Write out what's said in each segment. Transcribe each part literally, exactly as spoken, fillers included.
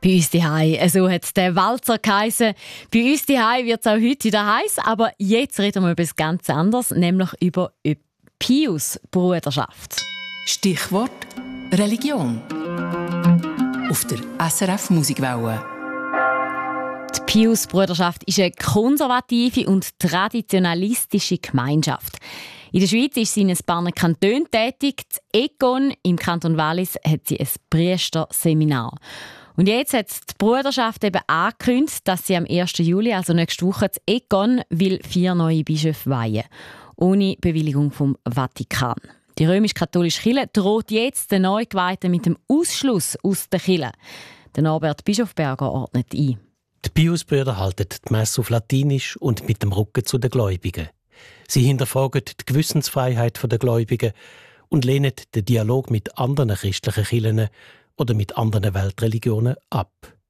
Bei uns daheim, so hat der Walzer geheissen. Bei uns daheim wird es auch heute wieder heiß, aber jetzt reden wir über etwas ganz anderes, nämlich über die Pius-Bruderschaft. Stichwort Religion. Auf der S R F Musikwelle. Die Pius-Bruderschaft ist eine konservative und traditionalistische Gemeinschaft. In der Schweiz ist sie in ein paar Kantonen tätig. Die Egon im Kanton Wallis hat sie ein Priesterseminar. Und jetzt hat die Bruderschaft eben angekündigt, dass sie am ersten Juli, also nächste Woche, das Egon will vier neue Bischöfe weihen, ohne Bewilligung vom Vatikan. Die römisch-katholische Kirche droht jetzt den Neugeweihten mit dem Ausschluss aus der Kirche. Der Norbert Bischofberger ordnet ein. Die Pius-Brüder halten die Messe auf Latinisch und mit dem Rücken zu den Gläubigen. Sie hinterfragen die Gewissensfreiheit der Gläubigen und lehnen den Dialog mit anderen christlichen Kirchen oder mit anderen Weltreligionen ab.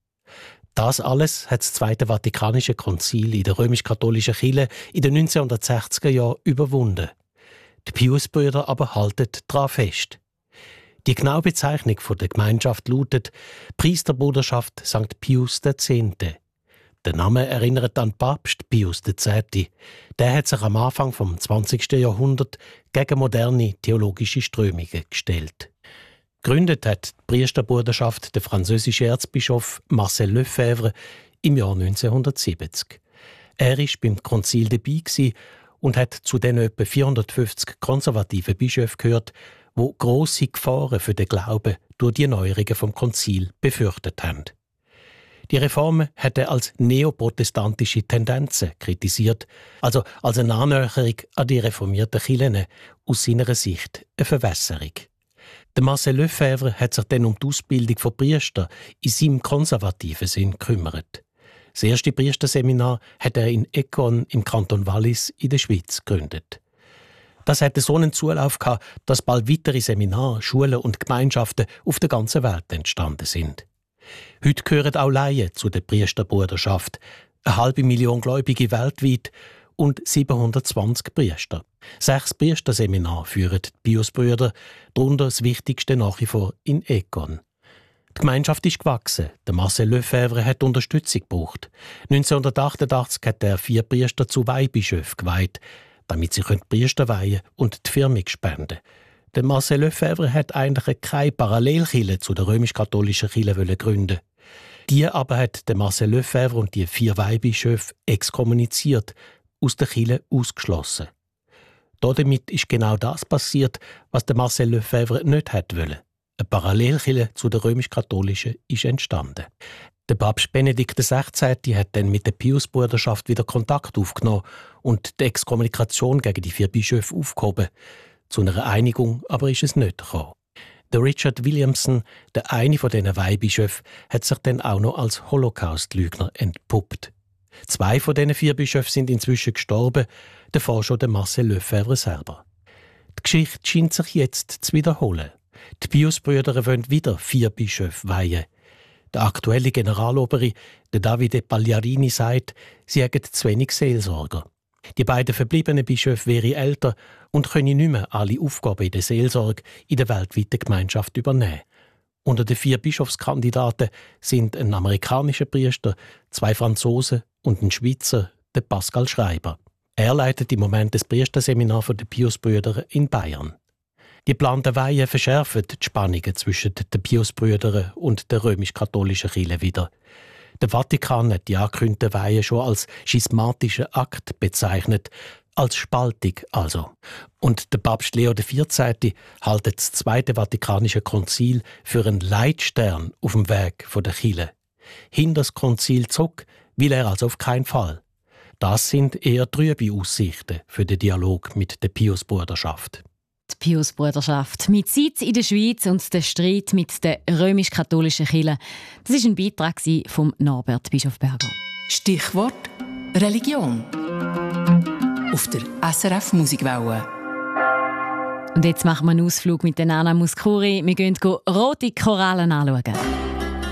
Das alles hat das Zweite Vatikanische Konzil in der römisch-katholischen Kirche in den neunzehnhundertsechziger Jahren überwunden. Die Pius-Brüder aber halten daran fest. Die genaue Bezeichnung der Gemeinschaft lautet Priesterbruderschaft Sankt Pius der Zehnte. Der Name erinnert an Papst Pius der Zehnte. Der hat sich am Anfang des zwanzigsten Jahrhunderts gegen moderne theologische Strömungen gestellt. Gegründet hat die Priesterbruderschaft der französische Erzbischof Marcel Lefebvre im Jahr neunzehnhundertsiebzig. Er war beim Konzil dabei und hat zu den etwa vierhundertfünfzig konservativen Bischöfen gehört, die grosse Gefahren für den Glauben durch die Neuerungen vom Konzil befürchtet haben. Die Reformen hat er als neoprotestantische Tendenzen kritisiert, also als eine Annäherung an die reformierten Kirchen, aus seiner Sicht eine Verwässerung. Der Marcel Lefebvre hat sich dann um die Ausbildung von Priestern in seinem konservativen Sinn gekümmert. Das erste Priesterseminar hat er in Egon im Kanton Wallis in der Schweiz gegründet. Das hatte so einen Zulauf gehabt, dass bald weitere Seminare, Schulen und Gemeinschaften auf der ganzen Welt entstanden sind. Heute gehören auch Laien zu der Priesterbruderschaft, eine halbe Million Gläubige weltweit und siebenhundertzwanzig Priester. Sechs Priesterseminare führen die Pius-Brüder, darunter das wichtigste nach wie vor in Egon. Die Gemeinschaft ist gewachsen. Der Marcel Lefebvre hat Unterstützung gebraucht. neunzehnhundertachtundachtzig hat er vier Priester zu Weihbischöfen geweiht, damit sie die Priester weihen und die Firmung spenden. Der Marcel Lefebvre hat eigentlich keine Parallelkirche zu der römisch-katholischen Kirche gründen. Die aber hat der Marcel Lefebvre und die vier Weihbischöfe exkommuniziert, aus der Kirche ausgeschlossen. Damit ist genau das passiert, was der Marcel Lefebvre nicht hätte wollen. Eine Parallelkirche zu der römisch-katholischen ist entstanden. Der Papst Benedikt der Sechzehnte hat dann mit der Pius-Bruderschaft wieder Kontakt aufgenommen und die Exkommunikation gegen die vier Bischöfe aufgehoben. Zu einer Einigung aber ist es nicht gekommen. Der Richard Williamson, der eine von diesen Weihbischöfen, hat sich dann auch noch als Holocaust-Lügner entpuppt. Zwei von diesen vier Bischöfen sind inzwischen gestorben, davor schon der Marcel Lefebvre selber. Die Geschichte scheint sich jetzt zu wiederholen. Die Pius-Brüder wollen wieder vier Bischöfe weihen. Der aktuelle Generalobere, der Davide Pagliarini, sagt, sie hätten zu wenig Seelsorger. Die beiden verbliebenen Bischöfe wären älter und können nicht mehr alle Aufgaben in der Seelsorge in der weltweiten Gemeinschaft übernehmen. Unter den vier Bischofskandidaten sind ein amerikanischer Priester, zwei Franzosen und ein Schweizer, der Pascal Schreiber. Er leitet im Moment das Priesterseminar der Pius-Brüder in Bayern. Die geplanten Weihen verschärfen die Spannungen zwischen den Pius-Brüdern und der römisch-katholischen Kirche wieder. Der Vatikan hat die angekündigten Weihen schon als schismatischen Akt bezeichnet, als Spaltung also. Und der Papst Leo der Vierzehnte hält das Zweite Vatikanische Konzil für einen Leitstern auf dem Weg der Kirche. Hinter das Konzil zurück will er also auf keinen Fall. Das sind eher trübe Aussichten für den Dialog mit der Pius-Bruderschaft. Die Pius-Bruderschaft mit Sitz in der Schweiz und der Streit mit der römisch-katholischen Kirche. Das war ein Beitrag von Norbert Bischofberger. Stichwort Religion. Auf der S R F Musikwelle. Und jetzt machen wir einen Ausflug mit der Nana Mouskouri. Wir gehen rote Korallen anschauen.